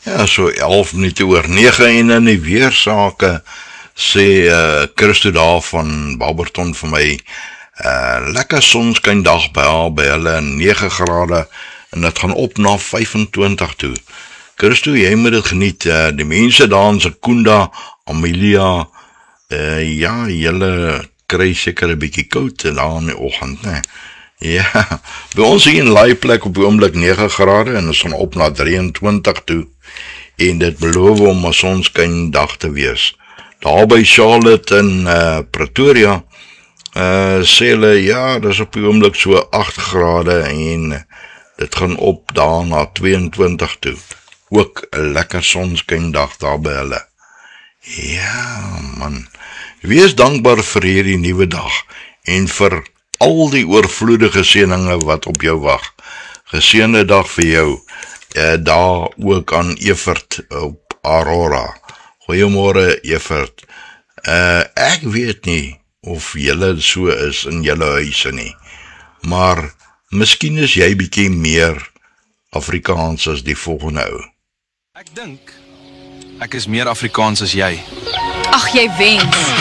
Ja, so 11 minute oor 9 en in die weersake sê Christo daar van Barberton vir my, lekker sonskyndag by hulle 9 grade en dit gaan op na 25 toe. Christo, jy moet dit geniet, die mense daar in Secunda, Amelia, ja, julle kry seker 'n bietjie koud daar in die oggend, né? Ja, by ons hier in Laaiplek op die oomblik 9 grade en ons gaan op na 23 toe en dit beloof om 'n sonskyn dag te wees. Daar by Charlotte en Pretoria sê hulle, ja, dis op die oomblik so 8 grade en dit gaan op daar na 22 toe. Ook 'n lekker sonskyn dag daar by hulle. Ja, man. Wees dankbaar vir hierdie nuwe dag en vir al die oorvloedige seëninge wat op jou wag. Geseënde dag vir jou. Daar ook aan Evert op Aurora. Goeiemôre Evert. Ek weet nie of julle so is in julle huise nie, maar miskien is jy bietjie meer Afrikaans as die volgende ou. Ek dink ek is meer Afrikaans as jy. Ag, jy wens.